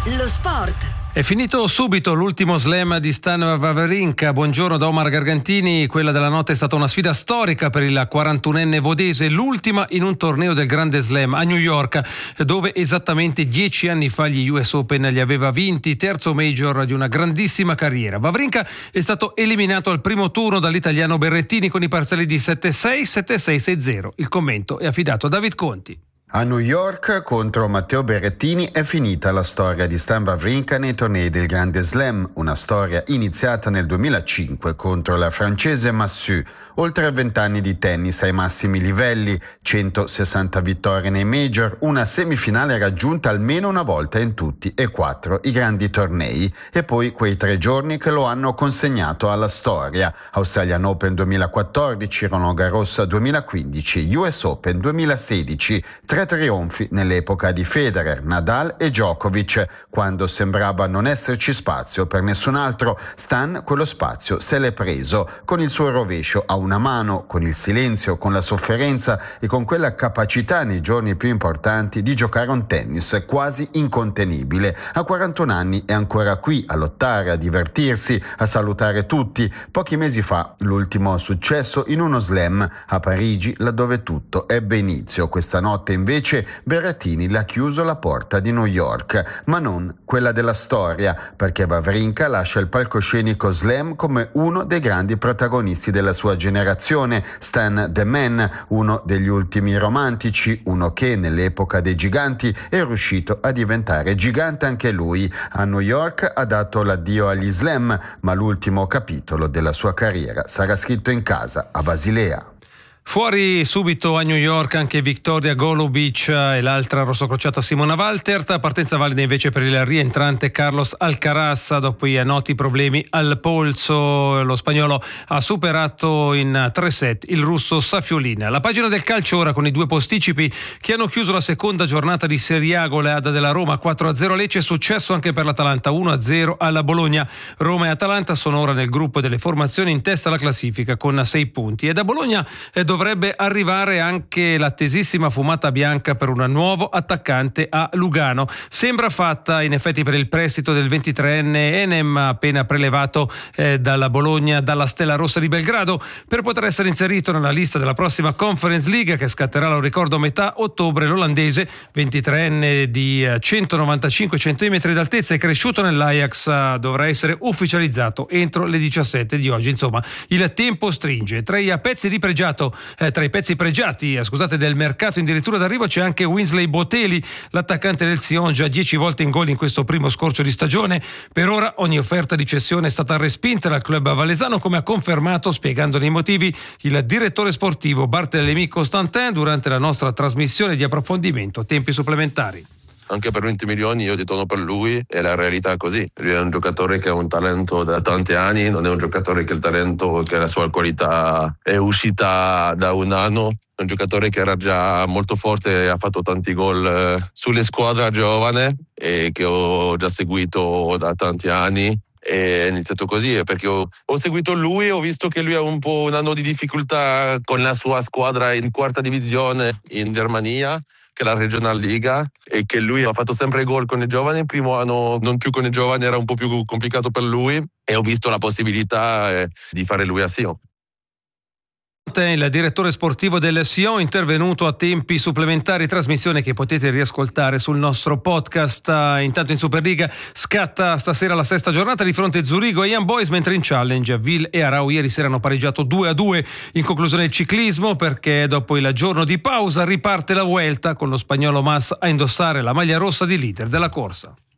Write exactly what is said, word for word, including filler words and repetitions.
Lo sport. È finito subito l'ultimo slam di Stan Wawrinka. Buongiorno da Omar Gargantini. Quella della notte è stata una sfida storica per il quarantunenne vodese, l'ultima in un torneo del Grande Slam a New York, dove esattamente dieci anni fa gli U S Open li aveva vinti, terzo major di una grandissima carriera. Wawrinka è stato eliminato al primo turno dall'italiano Berrettini con i parziali di sette sei, sette sei, sei zero. Il commento è affidato a David Conti. A New York contro Matteo Berrettini è finita la storia di Stan Wawrinka nei tornei del Grande Slam, una storia iniziata nel duemilacinque contro la francese Massu. Oltre vent'anni di tennis ai massimi livelli, centosessanta vittorie nei major, una semifinale raggiunta almeno una volta in tutti e quattro i grandi tornei, e poi quei tre giorni che lo hanno consegnato alla storia: Australian Open duemilaquattordici, Roland Garros duemilaquindici, U S Open duemilasedici, tre trionfi nell'epoca di Federer, Nadal e Djokovic. Quando sembrava non esserci spazio per nessun altro, Stan quello spazio se l'è preso, con il suo rovescio a una mano, con il silenzio, con la sofferenza e con quella capacità nei giorni più importanti di giocare un tennis quasi incontenibile. A quarantuno anni è ancora qui a lottare, a divertirsi, a salutare tutti. Pochi mesi fa l'ultimo successo in uno slam a Parigi, laddove tutto ebbe inizio. Questa notte invece Berrettini l'ha chiuso la porta di New York, ma non quella della storia, perché Wawrinka lascia il palcoscenico slam come uno dei grandi protagonisti della sua generazione. Stan the Man, uno degli ultimi romantici, uno che nell'epoca dei giganti è riuscito a diventare gigante anche lui. A New York ha dato l'addio agli slam, ma l'ultimo capitolo della sua carriera sarà scritto in casa a Basilea. Fuori subito a New York anche Victoria Golubic e l'altra rossocrociata Simona Waltert. Partenza valida invece per il rientrante Carlos Alcaraz dopo i noti problemi al polso. Lo spagnolo ha superato in tre set il russo Safiolina. La pagina del calcio ora con i due posticipi che hanno chiuso la seconda giornata di Serie A. Goleada della Roma quattro a zero Lecce, successo anche per l'Atalanta uno a zero alla Bologna. Roma e Atalanta sono ora nel gruppo delle formazioni in testa alla classifica con sei punti, e da Bologna eh, dovrebbe arrivare anche l'attesissima fumata bianca per un nuovo attaccante a Lugano. Sembra fatta in effetti per il prestito del ventitreenne Enem, appena prelevato eh, dalla Bologna dalla Stella Rossa di Belgrado, per poter essere inserito nella lista della prossima Conference League che scatterà, lo ricordo, a metà ottobre. L'olandese, ventitreenne di centonovantacinque centimetri d'altezza e cresciuto nell'Ajax, dovrà essere ufficializzato entro le diciassette di oggi. Insomma, il tempo stringe. Tra i pezzi di pregiato Eh, tra i pezzi pregiati eh, scusate, del mercato addirittura d'arrivo c'è anche Winsley Botelli, l'attaccante del Sion, già dieci volte in gol in questo primo scorcio di stagione. Per ora ogni offerta di cessione è stata respinta dal club valesano, come ha confermato, spiegandone i motivi, il direttore sportivo Barthélemy Constantin durante la nostra trasmissione di approfondimento a tempi supplementari. Anche per venti milioni io dico no per lui, è la realtà così. Lui è un giocatore che ha un talento da tanti anni, non è un giocatore che il talento, che la sua qualità è uscita da un anno. È un giocatore che era già molto forte, ha fatto tanti gol sulle squadre giovane e che ho già seguito da tanti anni. È iniziato così perché ho, ho seguito lui e ho visto che lui ha un po' un anno di difficoltà con la sua squadra in quarta divisione in Germania, che è la Regional Liga, e che lui ha fatto sempre gol con i giovani. Il primo anno non più con i giovani, era un po' più complicato per lui, e ho visto la possibilità eh, di fare lui a Sion. Il direttore sportivo del Sion, intervenuto a tempi supplementari, trasmissione che potete riascoltare sul nostro podcast. Intanto in Superliga scatta stasera la sesta giornata di fronte Zurigo e Young Boys, mentre in Challenge Ville e Arau ieri sera hanno pareggiato due a due. In conclusione il ciclismo, perché dopo il giorno di pausa riparte la Vuelta con lo spagnolo Mas a indossare la maglia rossa di leader della corsa.